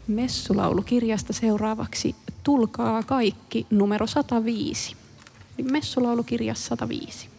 Messulaulukirjasta seuraavaksi Tulkaa kaikki numero 105. Eli Messulaulukirja 105.